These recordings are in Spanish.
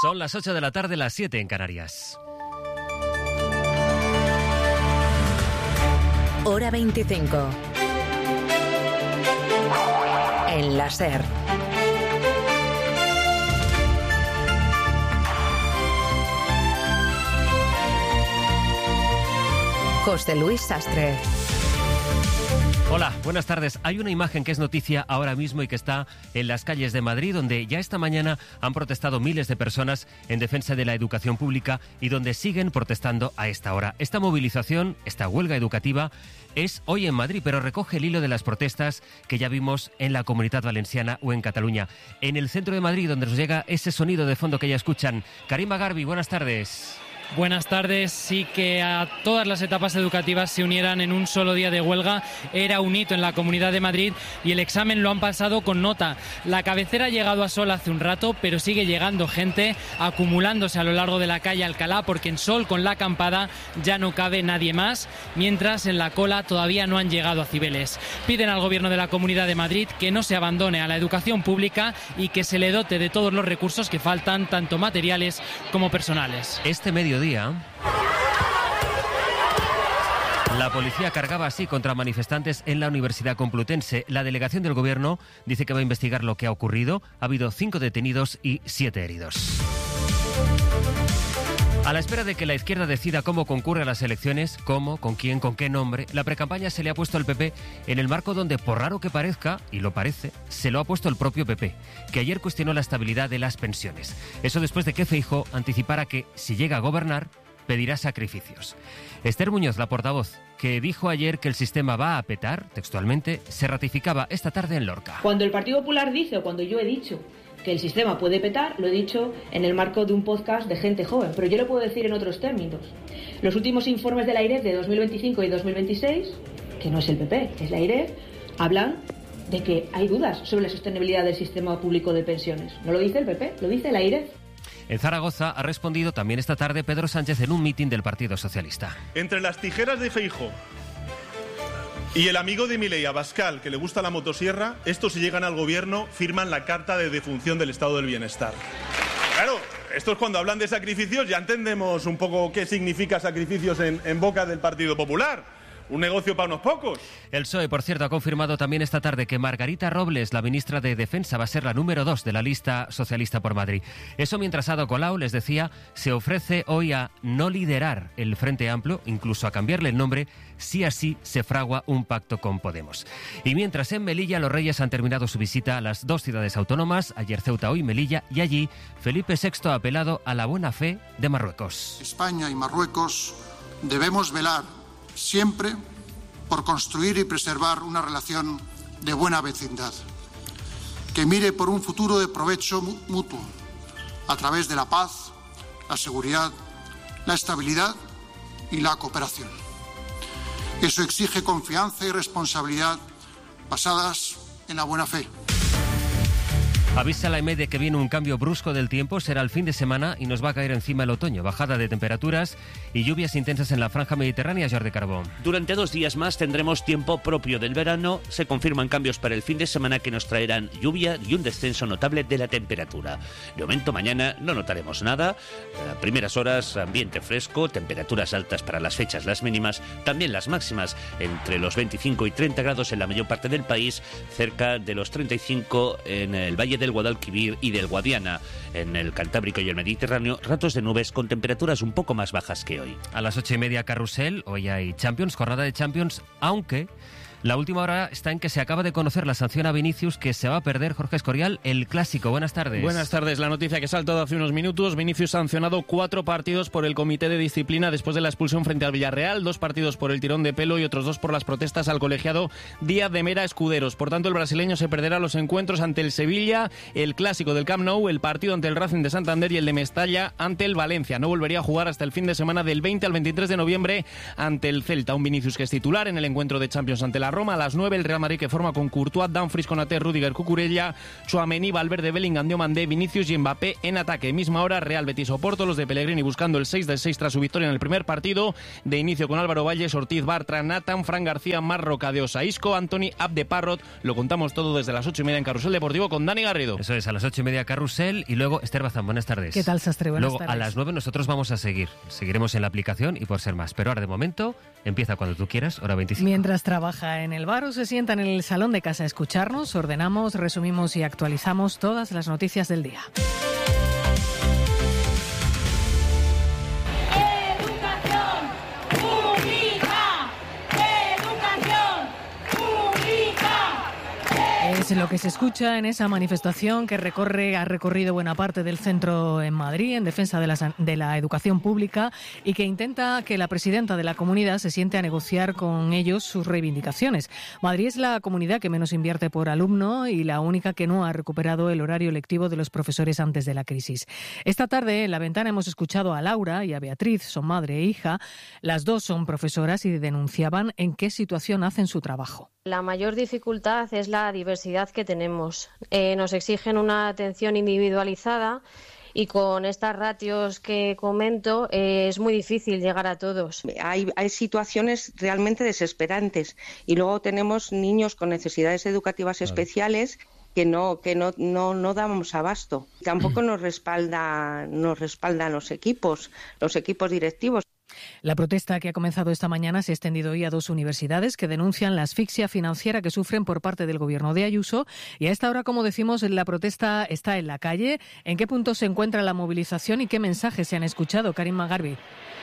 Son las 8 de la tarde, las 7 en Canarias. Hora 25. En la SER. José Luis Sastre. Hola, buenas tardes. Hay una imagen que es noticia ahora mismo y que está en las calles de Madrid, donde ya esta mañana han protestado miles de personas en defensa de la educación pública y donde siguen protestando a esta hora. Esta movilización, esta huelga educativa, es hoy en Madrid, pero recoge el hilo de las protestas que ya vimos en la Comunidad Valenciana o en Cataluña. En el centro de Madrid, donde nos llega ese sonido de fondo que ya escuchan. Karima Garbi, buenas tardes. Buenas tardes. Sí, que a todas las etapas educativas se unieran en un solo día de huelga era un hito en la Comunidad de Madrid y el examen lo han pasado con nota. La cabecera ha llegado a Sol hace un rato, pero sigue llegando gente, acumulándose a lo largo de la calle Alcalá, porque en Sol con la acampada ya no cabe nadie más, mientras en la cola todavía no han llegado a Cibeles. Piden al Gobierno de la Comunidad de Madrid que no se abandone a la educación pública y que se le dote de todos los recursos que faltan, tanto materiales como personales. Este mediodía, la policía cargaba así contra manifestantes en la Universidad Complutense. La delegación del Gobierno dice que va a investigar lo que ha ocurrido. Ha habido 5 detenidos y 7 heridos. A la espera de que la izquierda decida cómo concurre a las elecciones, cómo, con quién, con qué nombre, la precampaña se le ha puesto al PP en el marco donde, por raro que parezca, y lo parece, se lo ha puesto el propio PP, que ayer cuestionó la estabilidad de las pensiones. Eso después de que Feijóo anticipara que, si llega a gobernar, pedirá sacrificios. Esther Muñoz, la portavoz, que dijo ayer que el sistema va a petar, textualmente, se ratificaba esta tarde en Lorca. Cuando el Partido Popular dice, o cuando yo he dicho que el sistema puede petar, lo he dicho en el marco de un podcast de gente joven, pero yo lo puedo decir en otros términos. Los últimos informes de la AIREF de 2025 y 2026, que no es el PP, es la AIREF, hablan de que hay dudas sobre la sostenibilidad del sistema público de pensiones. No lo dice el PP, lo dice la AIREF. En Zaragoza ha respondido también esta tarde Pedro Sánchez en un mitin del Partido Socialista. Entre las tijeras de Feijóo y el amigo de Milei, Abascal, que le gusta la motosierra, estos, si llegan al gobierno, firman la carta de defunción del estado del bienestar. Claro, estos, cuando hablan de sacrificios, ya entendemos un poco qué significa sacrificios en boca del Partido Popular. Un negocio para unos pocos. El PSOE, por cierto, ha confirmado también esta tarde que Margarita Robles, la ministra de Defensa, va a ser la número 2 de la lista socialista por Madrid. Eso mientras Ada Colau, les decía, se ofrece hoy a no liderar el Frente Amplio, incluso a cambiarle el nombre, si así se fragua un pacto con Podemos. Y mientras en Melilla los Reyes han terminado su visita a las 2 ciudades autónomas, ayer Ceuta, hoy Melilla, y allí Felipe VI ha apelado a la buena fe de Marruecos. España y Marruecos debemos velar siempre por construir y preservar una relación de buena vecindad, que mire por un futuro de provecho mutuo, a través de la paz, la seguridad, la estabilidad y la cooperación. Eso exige confianza y responsabilidad basadas en la buena fe. Avisa la EMET de que viene un cambio brusco del tiempo, será el fin de semana y nos va a caer encima el otoño. Bajada de temperaturas y lluvias intensas en la franja mediterránea, Jordi Carbó. Durante 2 días más tendremos tiempo propio del verano. Se confirman cambios para el fin de semana que nos traerán lluvia y un descenso notable de la temperatura. De momento, mañana no notaremos nada. A primeras horas, ambiente fresco, temperaturas altas para las fechas, las mínimas, también las máximas, entre los 25 y 30 grados en la mayor parte del país, cerca de los 35 en el Valle del Guadalquivir y del Guadiana. En el Cantábrico y el Mediterráneo, ratos de nubes con temperaturas un poco más bajas que hoy. A las 8:30, carrusel. Hoy hay Champions, jornada de Champions, aunque la última hora está en que se acaba de conocer la sanción a Vinicius, que se va a perder, Jorge Escorial, el Clásico. Buenas tardes. Buenas tardes. La noticia que ha saltado hace unos minutos: Vinicius sancionado 4 partidos por el Comité de Disciplina después de la expulsión frente al Villarreal, 2 partidos por el tirón de pelo y otros 2 por las protestas al colegiado Díaz de Mera Escuderos. Por tanto, el brasileño se perderá los encuentros ante el Sevilla, el Clásico del Camp Nou, el partido ante el Racing de Santander y el de Mestalla ante el Valencia. No volvería a jugar hasta el fin de semana del 20 al 23 de noviembre ante el Celta. Un Vinicius que es titular en el encuentro de Champions ante la Roma. A las 9 el Real Madrid, que forma con Courtois, Dumfries, Konaté, Rüdiger, Cucurella, Tchouaméni, Valverde, Bellingham, Diomandé, Vinicius y Mbappé en ataque. Misma hora, Real Betis Oporto, los de Pellegrini buscando el 6-6 tras su victoria en el primer partido. De inicio con Álvaro Valles, Ortiz, Bartra, Nathan, Fran García, Marroca, de Isco, Anthony, Abde Parrot. Lo contamos todo desde las 8:30 en Carrusel Deportivo con Dani Garrido. Eso es, a las 8:30 Carrusel. Y luego Esther Bazán, buenas tardes. ¿Qué tal, Sastre? Buenas tardes. Luego a las 9 nosotros vamos a seguiremos en la aplicación y por ser más. Pero ahora de momento empieza cuando tú quieras, hora 25. Mientras trabaja en el bar o se sienta en el salón de casa a escucharnos, ordenamos, resumimos y actualizamos todas las noticias del día. Es lo que se escucha en esa manifestación que ha recorrido buena parte del centro en Madrid en defensa de la educación pública y que intenta que la presidenta de la comunidad se siente a negociar con ellos sus reivindicaciones. Madrid es la comunidad que menos invierte por alumno y la única que no ha recuperado el horario lectivo de los profesores antes de la crisis. Esta tarde en La Ventana hemos escuchado a Laura y a Beatriz, son madre e hija. Las dos son profesoras y denunciaban en qué situación hacen su trabajo. La mayor dificultad es la diversidad que tenemos. Nos exigen una atención individualizada y con estas ratios que comento es muy difícil llegar a todos. Hay situaciones realmente desesperantes y luego tenemos niños con necesidades educativas especiales que no damos abasto. Tampoco nos respaldan los equipos directivos. La protesta que ha comenzado esta mañana se ha extendido hoy a dos universidades que denuncian la asfixia financiera que sufren por parte del gobierno de Ayuso. Y a esta hora, como decimos, la protesta está en la calle. ¿En qué punto se encuentra la movilización y qué mensajes se han escuchado? Karim Magarbi.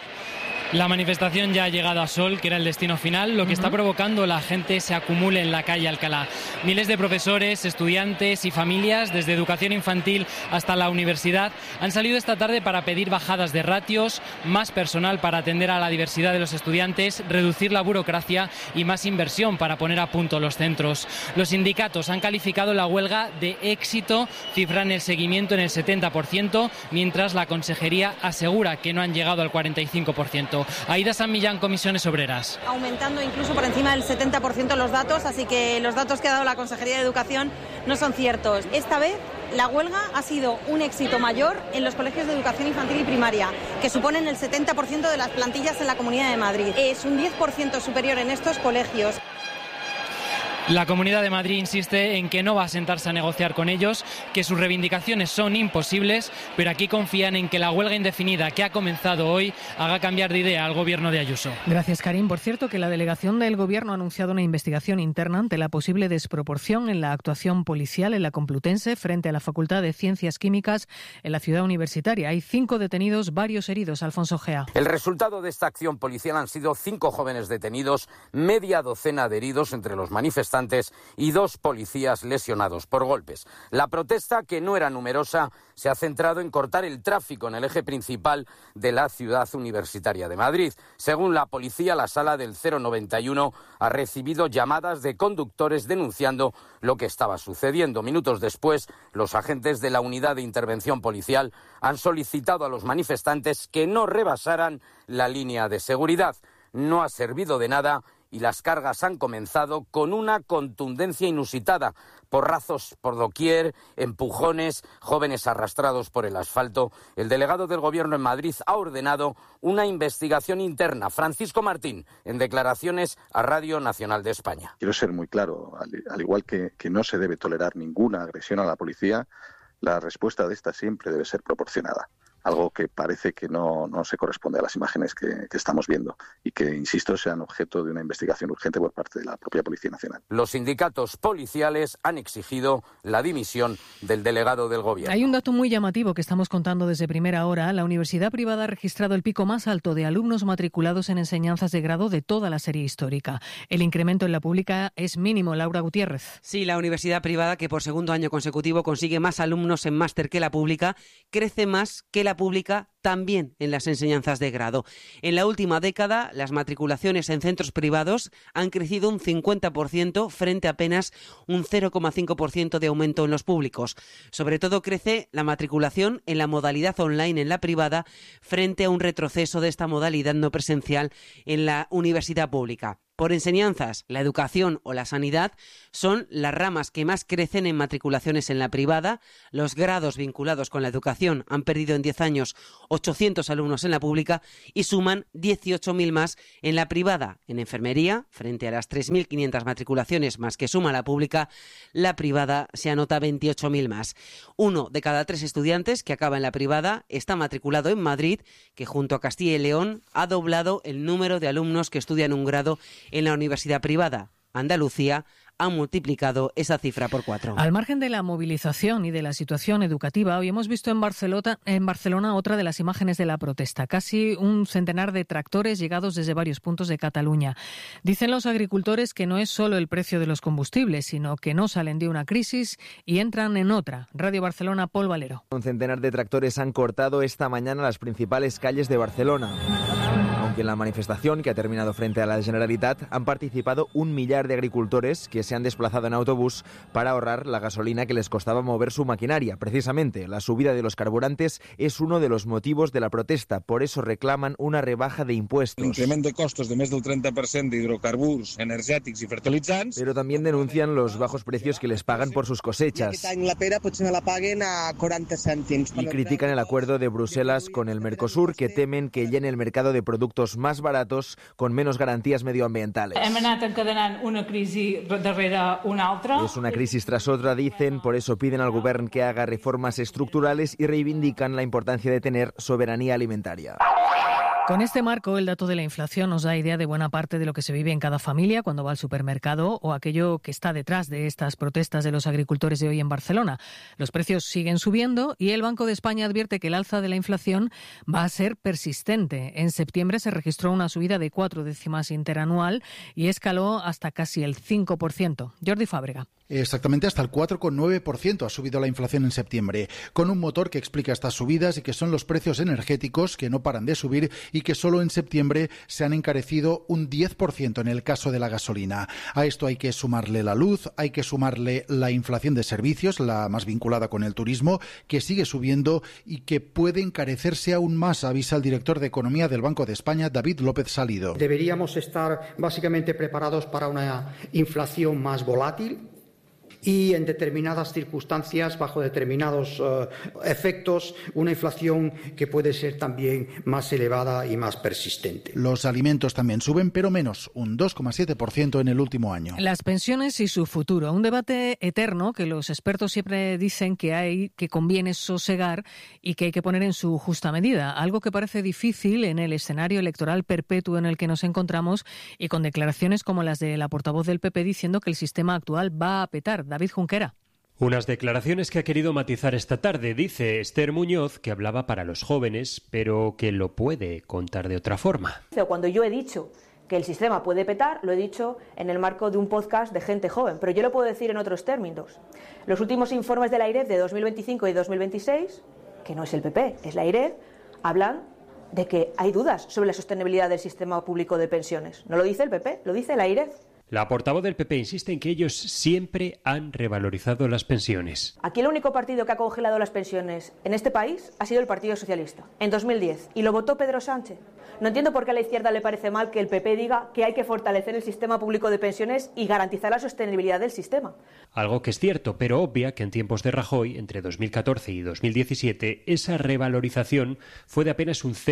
La manifestación ya ha llegado a Sol, que era el destino final, lo que está provocando la gente se acumule en la calle Alcalá. Miles de profesores, estudiantes y familias, desde educación infantil hasta la universidad, han salido esta tarde para pedir bajadas de ratios, más personal para atender a la diversidad de los estudiantes, reducir la burocracia y más inversión para poner a punto los centros. Los sindicatos han calificado la huelga de éxito, cifran el seguimiento en el 70%, mientras la consejería asegura que no han llegado al 45%. Aida San Millán, Comisiones Obreras. Aumentando incluso por encima del 70% los datos, así que los datos que ha dado la Consejería de Educación no son ciertos. Esta vez la huelga ha sido un éxito mayor en los colegios de educación infantil y primaria, que suponen el 70% de las plantillas en la Comunidad de Madrid. Es un 10% superior en estos colegios. La Comunidad de Madrid insiste en que no va a sentarse a negociar con ellos, que sus reivindicaciones son imposibles, pero aquí confían en que la huelga indefinida que ha comenzado hoy haga cambiar de idea al gobierno de Ayuso. Gracias, Karim. Por cierto, que la delegación del gobierno ha anunciado una investigación interna ante la posible desproporción en la actuación policial en la Complutense frente a la Facultad de Ciencias Químicas en la ciudad universitaria. Hay 5 detenidos, varios heridos. Alfonso Gea. El resultado de esta acción policial han sido 5 jóvenes detenidos, media docena de heridos entre los manifestantes y 2 policías lesionados por golpes. La protesta, que no era numerosa, se ha centrado en cortar el tráfico en el eje principal de la ciudad universitaria de Madrid. Según la policía, la sala del 091 ha recibido llamadas de conductores denunciando lo que estaba sucediendo. Minutos después, los agentes de la unidad de intervención policial han solicitado a los manifestantes que no rebasaran la línea de seguridad. No ha servido de nada y las cargas han comenzado con una contundencia inusitada. Porrazos por doquier, empujones, jóvenes arrastrados por el asfalto. El delegado del Gobierno en Madrid ha ordenado una investigación interna. Francisco Martín, en declaraciones a Radio Nacional de España. Quiero ser muy claro, al igual que no se debe tolerar ninguna agresión a la policía, la respuesta de esta siempre debe ser proporcionada. Algo que parece que no se corresponde a las imágenes que estamos viendo y que, insisto, sean objeto de una investigación urgente por parte de la propia Policía Nacional. Los sindicatos policiales han exigido la dimisión del delegado del Gobierno. Hay un dato muy llamativo que estamos contando desde primera hora. La universidad privada ha registrado el pico más alto de alumnos matriculados en enseñanzas de grado de toda la serie histórica. El incremento en la pública es mínimo. Laura Gutiérrez. Sí, la universidad privada, que por segundo año consecutivo consigue más alumnos en máster que la pública, crece más que la pública también en las enseñanzas de grado. En la última década, las matriculaciones en centros privados han crecido un 50% frente a apenas un 0,5% de aumento en los públicos. Sobre todo crece la matriculación en la modalidad online en la privada frente a un retroceso de esta modalidad no presencial en la universidad pública. Por enseñanzas, la educación o la sanidad son las ramas que más crecen en matriculaciones en la privada. Los grados vinculados con la educación han perdido en 10 años 800 alumnos en la pública y suman 18.000 más en la privada. En enfermería, frente a las 3.500 matriculaciones más que suma la pública, la privada se anota 28.000 más. 1 de cada 3 estudiantes que acaba en la privada está matriculado en Madrid, que junto a Castilla y León ha doblado el número de alumnos que estudian un grado en la universidad privada. Andalucía ha multiplicado esa cifra por 4. Al margen de la movilización y de la situación educativa, hoy hemos visto en Barcelona otra de las imágenes de la protesta. Casi un centenar de tractores llegados desde varios puntos de Cataluña. Dicen los agricultores que no es solo el precio de los combustibles, sino que no salen de una crisis y entran en otra. Radio Barcelona, Pol Valero. Un centenar de tractores han cortado esta mañana las principales calles de Barcelona. Aunque en la manifestación, que ha terminado frente a la Generalitat, han participado 1 millar de agricultores que se han desplazado en autobús para ahorrar la gasolina que les costaba mover su maquinaria. Precisamente, la subida de los carburantes es uno de los motivos de la protesta. Por eso reclaman una rebaja de impuestos. L'increment de costos de més del 30% d'hidrocarburs, energètics i fertilitzants. Pero también denuncian los bajos precios que les pagan por sus cosechas. Aquest any la pera potser me la paguen a 40 cèntims. Y critican el acuerdo de Bruselas con el Mercosur, que temen que llene el mercado de productos más baratos con menos garantías medioambientales. Hem anat encadenant una crisi darrere una altra. Es una crisis tras otra, dicen, por eso piden al gobierno que haga reformas estructurales y reivindican la importancia de tener soberanía alimentaria. Con este marco, el dato de la inflación nos da idea de buena parte de lo que se vive en cada familia cuando va al supermercado o aquello que está detrás de estas protestas de los agricultores de hoy en Barcelona. Los precios siguen subiendo y el Banco de España advierte que el alza de la inflación va a ser persistente. En septiembre se registró una subida de 4 décimas interanual y escaló hasta casi el 5%. Jordi Fábrega. Exactamente, hasta el 4,9% ha subido la inflación en septiembre, con un motor que explica estas subidas y que son los precios energéticos que no paran de subir y que solo en septiembre se han encarecido un 10% en el caso de la gasolina. A esto hay que sumarle la luz, hay que sumarle la inflación de servicios, la más vinculada con el turismo, que sigue subiendo y que puede encarecerse aún más, avisa el director de Economía del Banco de España, David López Salido. Deberíamos estar básicamente preparados para una inflación más volátil y en determinadas circunstancias, bajo determinados efectos, una inflación que puede ser también más elevada y más persistente. Los alimentos también suben, pero menos, un 2,7% en el último año. Las pensiones y su futuro, un debate eterno que los expertos siempre dicen que conviene sosegar y que hay que poner en su justa medida, algo que parece difícil en el escenario electoral perpetuo en el que nos encontramos y con declaraciones como las de la portavoz del PP diciendo que el sistema actual va a petar. David Junquera. Unas declaraciones que ha querido matizar esta tarde, dice Esther Muñoz, que hablaba para los jóvenes, pero que lo puede contar de otra forma. Cuando yo he dicho que el sistema puede petar, lo he dicho en el marco de un podcast de gente joven, pero yo lo puedo decir en otros términos. Los últimos informes de la AIREF de 2025 y 2026, que no es el PP, es la AIREF, hablan de que hay dudas sobre la sostenibilidad del sistema público de pensiones. No lo dice el PP, lo dice la AIREF. La portavoz del PP insiste en que ellos siempre han revalorizado las pensiones. Aquí el único partido que ha congelado las pensiones en este país ha sido el Partido Socialista, en 2010, y lo votó Pedro Sánchez. No entiendo por qué a la izquierda le parece mal que el PP diga que hay que fortalecer el sistema público de pensiones y garantizar la sostenibilidad del sistema. Algo que es cierto, pero obvia que en tiempos de Rajoy, entre 2014 y 2017, esa revalorización fue de apenas un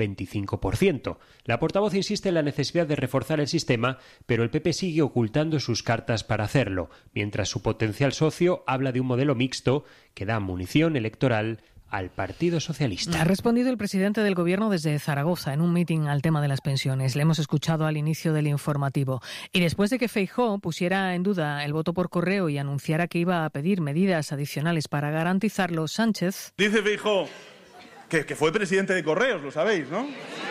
0,25%. La portavoz insiste en la necesidad de reforzar el sistema, pero el PP sigue ocultando sus cartas para hacerlo, mientras su potencial socio habla de un modelo mixto que da munición electoral al Partido Socialista. Ha respondido el presidente del Gobierno desde Zaragoza en un mitin al tema de las pensiones. Le hemos escuchado al inicio del informativo. Y después de que Feijóo pusiera en duda el voto por correo y anunciara que iba a pedir medidas adicionales para garantizarlo, Sánchez... Dice Feijóo que fue presidente de Correos, lo sabéis, ¿no?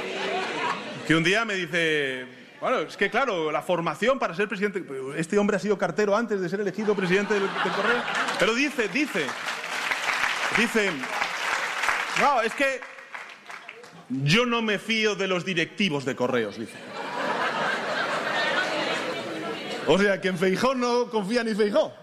Que un día me dice... Bueno, es que claro, la formación para ser presidente... Este hombre ha sido cartero antes de ser elegido presidente del Correo. Pero dice... No, es que yo no me fío de los directivos de Correos, dice. O sea, que en Feijóo no confía ni Feijóo.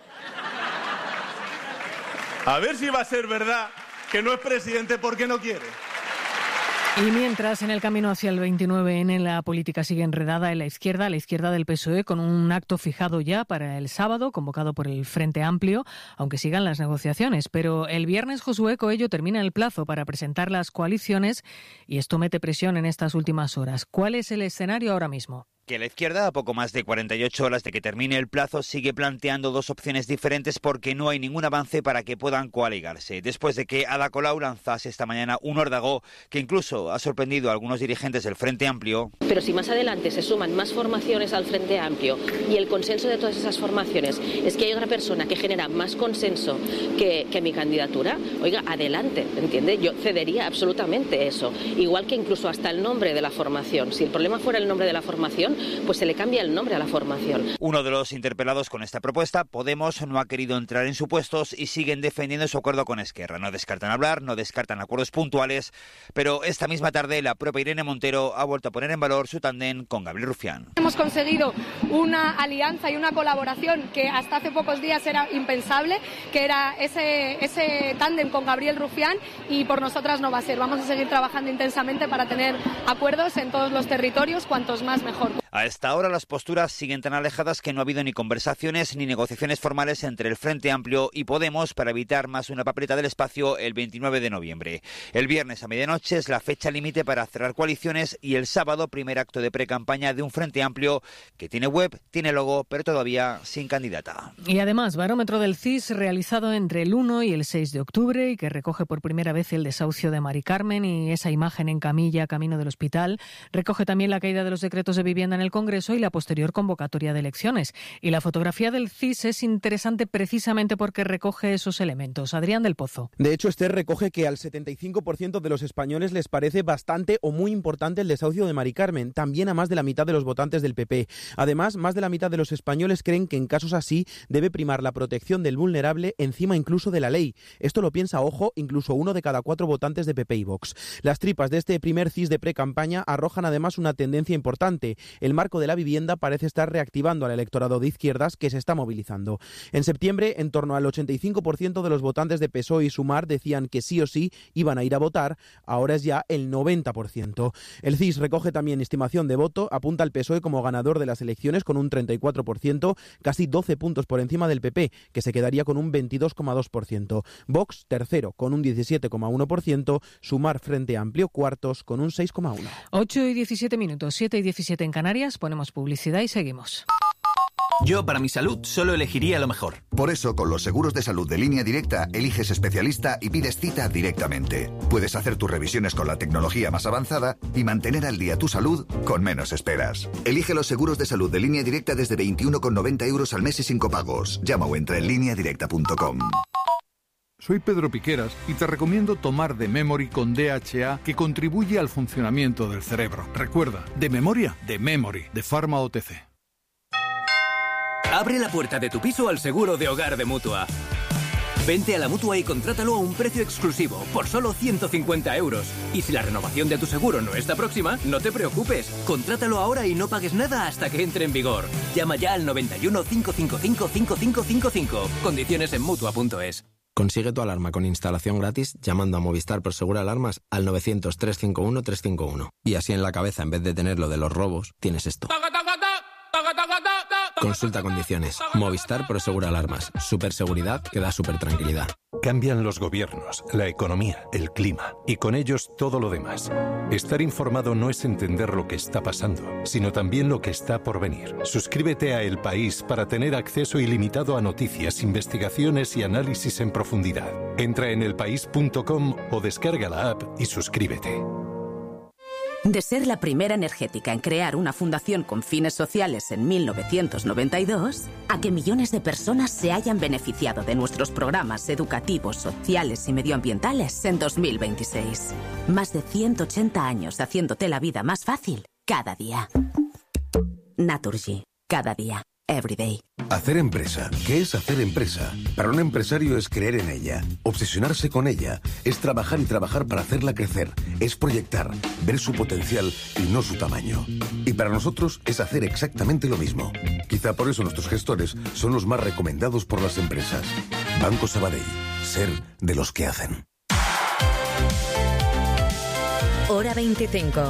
A ver si va a ser verdad que no es presidente porque no quiere. Y mientras en el camino hacia el 29N la política sigue enredada en la izquierda del PSOE, con un acto fijado ya para el sábado, convocado por el Frente Amplio, aunque sigan las negociaciones. Pero el viernes Josué Coello termina el plazo para presentar las coaliciones y esto mete presión en estas últimas horas. ¿Cuál es el escenario ahora mismo? Que la izquierda, a poco más de 48 horas de que termine el plazo, sigue planteando dos opciones diferentes porque no hay ningún avance para que puedan coaligarse. Después de que Ada Colau lanzase esta mañana un órdago que incluso ha sorprendido a algunos dirigentes del Frente Amplio. Pero si más adelante se suman más formaciones al Frente Amplio y el consenso de todas esas formaciones es que hay otra persona que genera más consenso que mi candidatura, oiga, adelante, ¿entiende? Yo cedería absolutamente eso. Igual que incluso hasta el nombre de la formación. Si el problema fuera el nombre de la formación, pues se le cambia el nombre a la formación. Uno de los interpelados con esta propuesta, Podemos, no ha querido entrar en supuestos y siguen defendiendo su acuerdo con Esquerra. No descartan hablar, no descartan acuerdos puntuales, pero esta misma tarde la propia Irene Montero ha vuelto a poner en valor su tándem con Gabriel Rufián. Hemos conseguido una alianza y una colaboración que hasta hace pocos días era impensable, que era ese tándem con Gabriel Rufián, y por nosotras no va a ser. Vamos a seguir trabajando intensamente para tener acuerdos en todos los territorios, cuantos más mejor. A esta hora las posturas siguen tan alejadas que no ha habido ni conversaciones ni negociaciones formales entre el Frente Amplio y Podemos para evitar más una papeleta del espacio el 29 de noviembre. El viernes a medianoche es la fecha límite para cerrar coaliciones y el sábado primer acto de precampaña de un Frente Amplio que tiene web, tiene logo, pero todavía sin candidata. Y además, barómetro del CIS realizado entre el 1 y el 6 de octubre y que recoge por primera vez el desahucio de Mari Carmen y esa imagen en camilla camino del hospital. Recoge también la caída de los decretos de vivienda en el Congreso y la posterior convocatoria de elecciones. Y la fotografía del CIS es interesante precisamente porque recoge esos elementos. Adrián del Pozo. De hecho, este recoge que al 75% de los españoles les parece bastante o muy importante el desahucio de Mari Carmen, también a más de la mitad de los votantes del PP. Además, más de la mitad de los españoles creen que en casos así debe primar la protección del vulnerable encima incluso de la ley. Esto lo piensa, ojo, incluso 1 de cada 4 votantes de PP y Vox. Las tripas de este primer CIS de precampaña arrojan además una tendencia importante. El marco de la vivienda parece estar reactivando al electorado de izquierdas que se está movilizando. En septiembre, en torno al 85% de los votantes de PSOE y Sumar decían que sí o sí iban a ir a votar, ahora es ya el 90%. El CIS recoge también estimación de voto, apunta al PSOE como ganador de las elecciones con un 34%, casi 12 puntos por encima del PP, que se quedaría con un 22,2%. Vox, tercero, con un 17,1%, Sumar Frente Amplio, cuartos, con un 6,1%. 8 y 17 minutos, 7 y 17 en Canarias, ponemos publicidad y seguimos. Yo, para mi salud, solo elegiría lo mejor. Por eso, con los seguros de salud de Línea Directa, eliges especialista y pides cita directamente. Puedes hacer tus revisiones con la tecnología más avanzada y mantener al día tu salud con menos esperas. Elige los seguros de salud de Línea Directa desde 21,90 euros al mes y sin copagos. Llama o entra en lineadirecta.com. Soy Pedro Piqueras y te recomiendo tomar The Memory con DHA, que contribuye al funcionamiento del cerebro. Recuerda, de memoria, The Memory, de Pharma OTC. Abre la puerta de tu piso al seguro de hogar de Mutua. Vente a la Mutua y contrátalo a un precio exclusivo, por solo 150 euros. Y si la renovación de tu seguro no está próxima, no te preocupes. Contrátalo ahora y no pagues nada hasta que entre en vigor. Llama ya al 91 555 5555. Condiciones en Mutua.es. Consigue tu alarma con instalación gratis llamando a Movistar Prosegur Alarmas al 900-351-351. Y así en la cabeza, en vez de tener lo de los robos, tienes esto. Consulta condiciones. Movistar Prosegur Alarmas. Superseguridad que da supertranquilidad. Cambian los gobiernos, la economía, el clima y con ellos todo lo demás. Estar informado no es entender lo que está pasando, sino también lo que está por venir. Suscríbete a El País para tener acceso ilimitado a noticias, investigaciones y análisis en profundidad. Entra en elpaís.com o descarga la app y suscríbete. De ser la primera energética en crear una fundación con fines sociales en 1992, a que millones de personas se hayan beneficiado de nuestros programas educativos, sociales y medioambientales en 2026. Más de 180 años haciéndote la vida más fácil cada día. Naturgy. Cada día. Everyday. Hacer empresa. ¿Qué es hacer empresa? Para un empresario es creer en ella, obsesionarse con ella, es trabajar y trabajar para hacerla crecer, es proyectar, ver su potencial y no su tamaño. Y para nosotros es hacer exactamente lo mismo. Quizá por eso nuestros gestores son los más recomendados por las empresas. Banco Sabadell. Ser de los que hacen. Hora 25.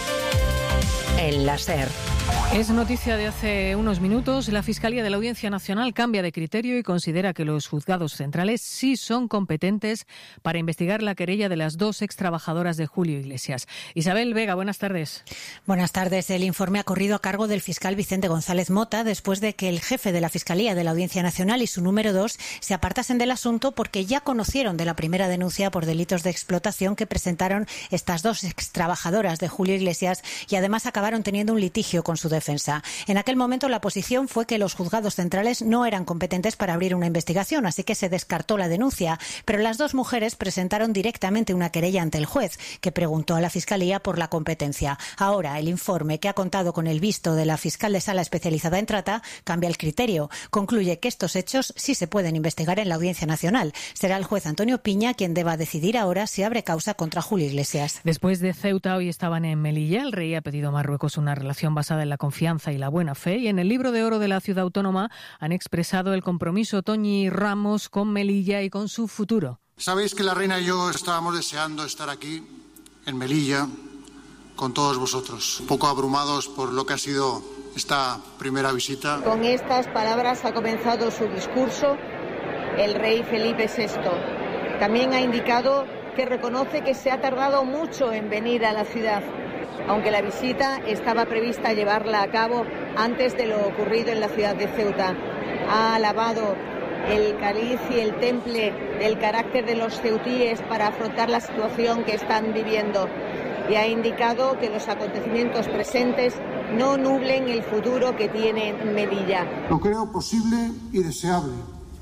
En la SER. Es noticia de hace unos minutos. La Fiscalía de la Audiencia Nacional cambia de criterio y considera que los juzgados centrales sí son competentes para investigar la querella de las 2 extrabajadoras de Julio Iglesias. Isabel Vega, buenas tardes. Buenas tardes. El informe ha corrido a cargo del fiscal Vicente González Mota después de que el jefe de la Fiscalía de la Audiencia Nacional y su número 2 se apartasen del asunto porque ya conocieron de la primera denuncia por delitos de explotación que presentaron estas 2 extrabajadoras de Julio Iglesias y además acabaron teniendo un litigio con su defensa. En aquel momento la posición fue que los juzgados centrales no eran competentes para abrir una investigación, así que se descartó la denuncia. Pero las 2 mujeres presentaron directamente una querella ante el juez, que preguntó a la Fiscalía por la competencia. Ahora, el informe, que ha contado con el visto de la fiscal de sala especializada en trata, cambia el criterio. Concluye que estos hechos sí se pueden investigar en la Audiencia Nacional. Será el juez Antonio Piña quien deba decidir ahora si abre causa contra Julio Iglesias. Después de Ceuta, hoy estaban en Melilla. El rey ha pedido a Marruecos una relación basada en la confianza y la buena fe, y en el libro de oro de la ciudad autónoma han expresado el compromiso Toñi Ramos con Melilla y con su futuro. Sabéis que la reina y yo estábamos deseando estar aquí, en Melilla, con todos vosotros, un poco abrumados por lo que ha sido esta primera visita. Con estas palabras ha comenzado su discurso el rey Felipe VI. También ha indicado que reconoce que se ha tardado mucho en venir a la ciudad, aunque la visita estaba prevista llevarla a cabo antes de lo ocurrido en la ciudad de Ceuta. Ha alabado el cáliz y el temple del carácter de los ceutíes para afrontar la situación que están viviendo y ha indicado que los acontecimientos presentes no nublen el futuro que tiene Melilla. Lo creo posible y deseable.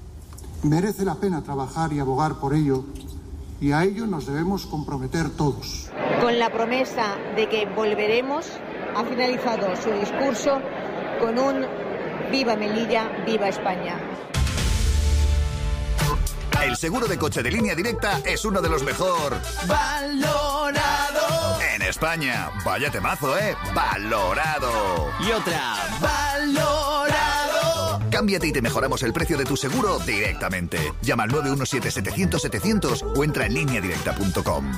Merece la pena trabajar y abogar por ello, y a ello nos debemos comprometer todos. Con la promesa de que volveremos, ha finalizado su discurso con un Viva Melilla, Viva España. El seguro de coche de Línea Directa es uno de los mejor valorado en España. Vaya temazo, valorado. Y otra, valorado. Cámbiate y te mejoramos el precio de tu seguro directamente. Llama al 917-700-700 o entra en lineadirecta.com.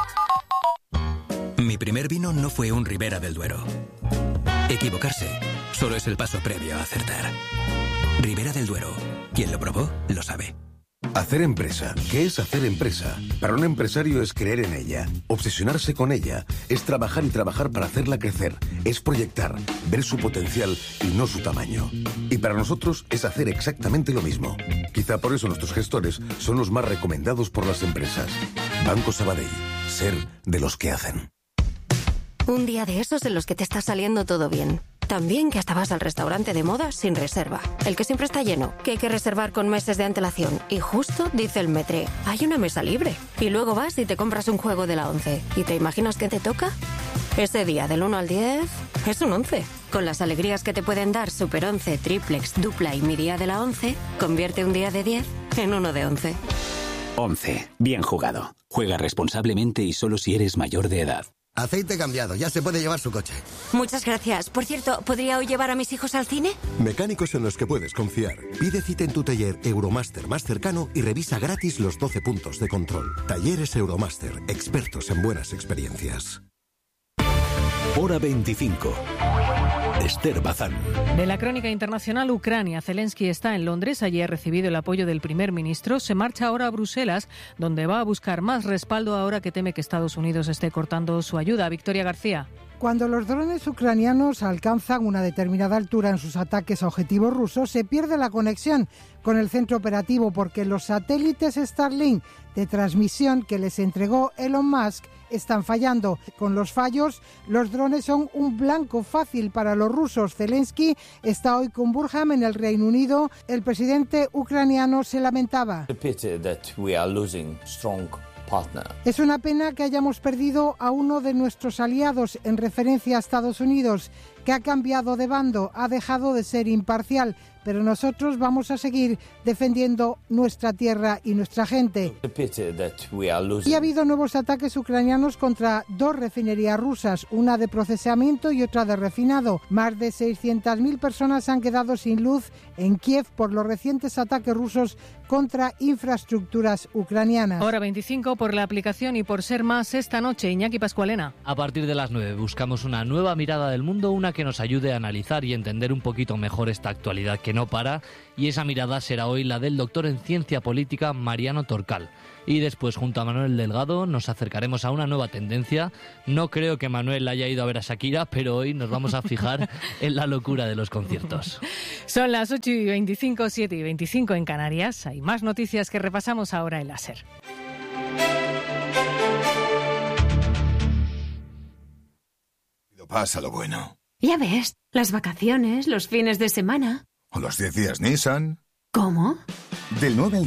Mi primer vino no fue un Ribera del Duero. Equivocarse solo es el paso previo a acertar. Ribera del Duero. Quien lo probó, lo sabe. Hacer empresa. ¿Qué es hacer empresa? Para un empresario es creer en ella, obsesionarse con ella, es trabajar y trabajar para hacerla crecer, es proyectar, ver su potencial y no su tamaño. Y para nosotros es hacer exactamente lo mismo. Quizá por eso nuestros gestores son los más recomendados por las empresas. Banco Sabadell. Ser de los que hacen. Un día de esos en los que te está saliendo todo bien. También que hasta vas al restaurante de moda sin reserva. El que siempre está lleno, que hay que reservar con meses de antelación. Y justo dice el metre, hay una mesa libre. Y luego vas y te compras un juego de la 11. ¿Y te imaginas qué te toca? Ese día del 1 al 10 es un 11. Con las alegrías que te pueden dar Super 11, Triplex, Dupla y Mi Día de la 11, convierte un día de 10 en uno de 11. 11. Bien jugado. Juega responsablemente y solo si eres mayor de edad. Aceite cambiado, ya se puede llevar su coche. Muchas gracias. Por cierto, ¿podría hoy llevar a mis hijos al cine? Mecánicos en los que puedes confiar. Pide cita en tu taller Euromaster más cercano y revisa gratis los 12 puntos de control. Talleres Euromaster, expertos en buenas experiencias. Hora 25. Esther Bazán. De la crónica internacional, Ucrania. Zelensky está en Londres. Allí ha recibido el apoyo del primer ministro. Se marcha ahora a Bruselas, donde va a buscar más respaldo ahora que teme que Estados Unidos esté cortando su ayuda. Victoria García. Cuando los drones ucranianos alcanzan una determinada altura en sus ataques a objetivos rusos, se pierde la conexión con el centro operativo porque los satélites Starlink de transmisión que les entregó Elon Musk están fallando. Con los fallos, los drones son un blanco fácil para los rusos. Zelensky está hoy con Burham en el Reino Unido. El presidente ucraniano se lamentaba. Es una pena que hayamos perdido a uno de nuestros aliados, en referencia a Estados Unidos, que ha cambiado de bando, ha dejado de ser imparcial, pero nosotros vamos a seguir defendiendo nuestra tierra y nuestra gente. Y ha habido nuevos ataques ucranianos contra 2 refinerías rusas, una de procesamiento y otra de refinado. Más de 600.000 personas han quedado sin luz en Kiev por los recientes ataques rusos contra infraestructuras ucranianas. Hora 25 por la aplicación y por ser más esta noche. Iñaki Pascualena. A partir de las 9 buscamos una nueva mirada del mundo, una que nos ayude a analizar y entender un poquito mejor esta actualidad que no para, y esa mirada será hoy la del doctor en ciencia política Mariano Torcal. Y después, junto a Manuel Delgado, nos acercaremos a una nueva tendencia. No creo que Manuel haya ido a ver a Shakira, pero hoy nos vamos a fijar en la locura de los conciertos. Son las 8:25, 7:25 en Canarias. Hay más noticias que repasamos ahora en la SER. Pasa lo bueno. Ya ves, las vacaciones, los fines de semana. O los 10 días Nissan. ¿Cómo? Del 9 al